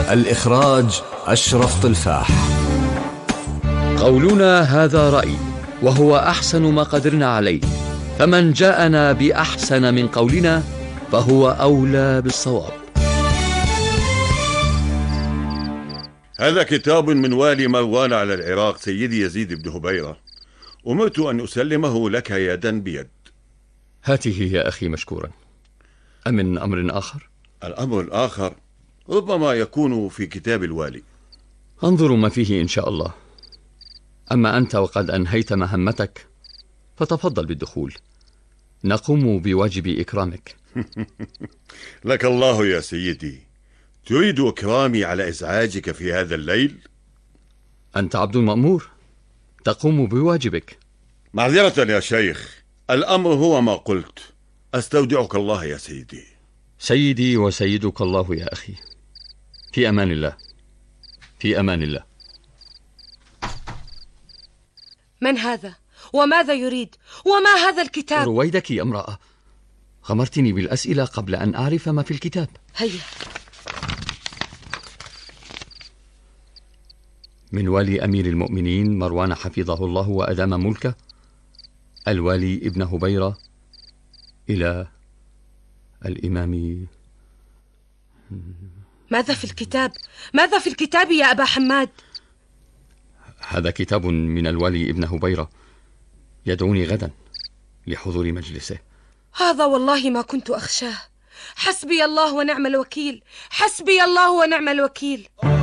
الإخراج أشرف طلفاح. قولنا هذا رأي، وهو أحسن ما قدرنا عليه، فمن جاءنا بأحسن من قولنا فهو أولى بالصواب. هذا كتاب من والي مروان على العراق سيدي يزيد بن هبيرة، أمرت أن أسلمه لك يدا بيد. هاته يا أخي مشكورا. أمن أمر آخر؟ الأمر الآخر ربما يكون في كتاب الوالي، انظروا ما فيه إن شاء الله. أما أنت وقد أنهيت مهمتك فتفضل بالدخول، نقوم بواجب إكرامك. لك الله يا سيدي، تريد إكرامي على إزعاجك في هذا الليل؟ أنت عبد مأمور، تقوم بواجبك. معذرة يا شيخ، الأمر هو ما قلت. أستودعك الله يا سيدي. سيدي وسيدك الله يا أخي. في أمان الله، في أمان الله. من هذا؟ وماذا يريد؟ وما هذا الكتاب؟ رويدك يا امرأة، غمرتني بالأسئلة قبل أن أعرف ما في الكتاب. هيا. من والي أمير المؤمنين مروان حفظه الله وأدام ملكه، الوالي ابن هبيرة، إلى الإمام. ماذا في الكتاب؟ ماذا في الكتاب يا أبا حماد؟ هذا كتاب من الوالي ابن هبيرة، يدعوني غدا لحضور مجلسه. هذا والله ما كنت أخشاه. حسبي الله ونعم الوكيل، حسبي الله ونعم الوكيل.